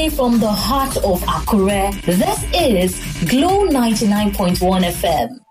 way from the heart of Akure, this is Glow 99.1 FM.